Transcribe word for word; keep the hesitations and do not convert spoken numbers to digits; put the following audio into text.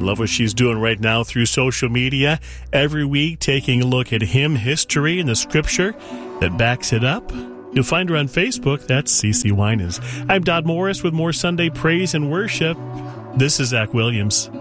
love what she's doing right now through social media. Every week, taking a look at hymn history and the scripture that backs it up. You'll find her on Facebook. That's Cece Winans. I'm Dodd Morris with more Sunday praise and worship. This is Zach Williams.